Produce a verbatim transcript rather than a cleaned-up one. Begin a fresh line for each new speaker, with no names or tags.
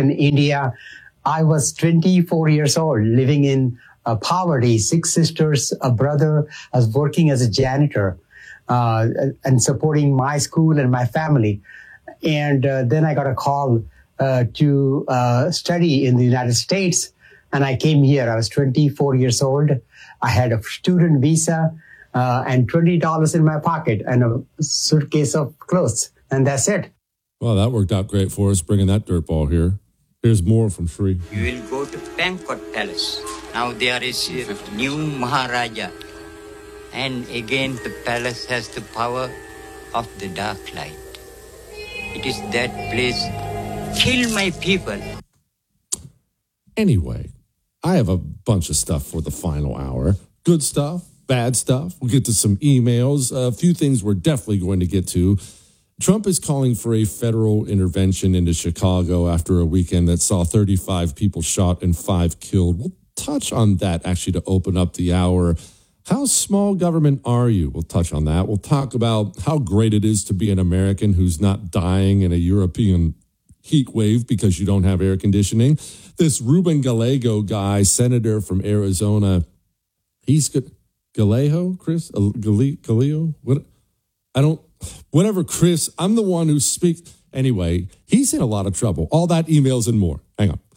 in India. I was twenty-four years old, living in uh, poverty, six sisters, a brother. I was working as a janitor uh, and supporting my school and my family. And uh, then I got a call uh, to uh, study in the United States. And I came here. I was twenty-four years old. I had a student visa uh, and twenty dollars in my pocket and a suitcase of clothes. And that's it.
Well, that worked out great for us, bringing that dirt ball here. Here's more from Sri.
You will go to Pankot Palace. Now there is a new Maharaja. And again, the palace has the power of the dark light. It is that place. Kill my people.
Anyway, I have a bunch of stuff for the final hour. Good stuff, bad stuff. We'll get to some emails. A few things we're definitely going to get to. Trump is calling for a federal intervention into Chicago after a weekend that saw thirty-five people shot and five killed. We'll touch on that actually to open up the hour. How small government are you? We'll touch on that. We'll talk about how great it is to be an American who's not dying in a European heat wave because you don't have air conditioning. This Ruben Gallego guy, senator from Arizona, he's good. Gallego, Chris? Gallego? What? I don't, whatever, Chris. I'm the one who speaks. Anyway, he's in a lot of trouble. All that, emails, and more. Hang on.